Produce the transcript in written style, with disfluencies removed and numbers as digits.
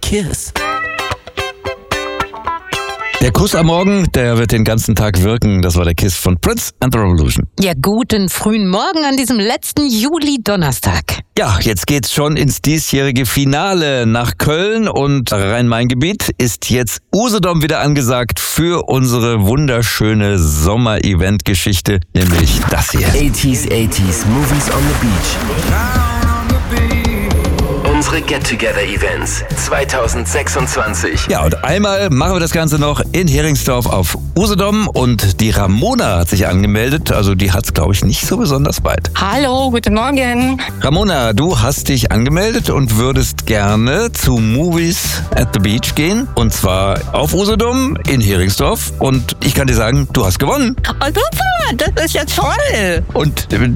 Kiss. Der Kuss am Morgen, der wird den ganzen Tag wirken. Das war der Kiss von Prince and the Revolution. Ja, guten frühen Morgen an diesem letzten Juli-Donnerstag. Ja, jetzt geht's schon ins diesjährige Finale. Nach Köln und Rhein-Main-Gebiet ist jetzt Usedom wieder angesagt für unsere wunderschöne Sommer-Event-Geschichte, nämlich das hier. 80s Movies on the Beach. Unsere Get-Together-Events 2026. Ja, und einmal machen wir das Ganze noch in Heringsdorf auf Usedom und die Ramona hat sich angemeldet, also die hat's, glaube ich, nicht so besonders weit. Hallo, guten Morgen. Ramona, du hast dich angemeldet und würdest gerne zu Movies at the Beach gehen, und zwar auf Usedom in Heringsdorf, und ich kann dir sagen, du hast gewonnen. Oh, super, das ist ja toll. Und